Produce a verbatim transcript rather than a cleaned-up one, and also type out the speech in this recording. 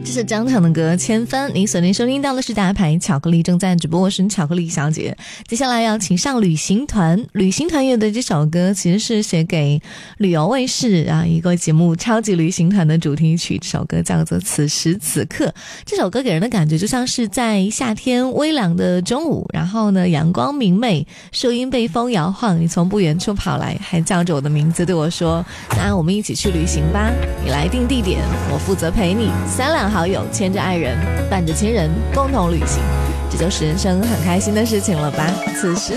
这是张唱的歌《千帆》，你锁定收听到的是大牌巧克力正在直播，我是巧克力小姐。接下来要请上旅行团，旅行团乐队这首歌其实是写给旅游卫视啊一个节目超级旅行团的主题曲，这首歌叫做《此时此刻》。这首歌给人的感觉就像是在夏天微凉的中午，然后呢阳光明媚，树荫被风摇晃，你从不远处跑来，还叫着我的名字对我说，那我们一起去旅行吧，你来定地点，我负责陪你，三两好友牵着爱人，伴着亲人共同旅行，这就是人生很开心的事情了吧。此时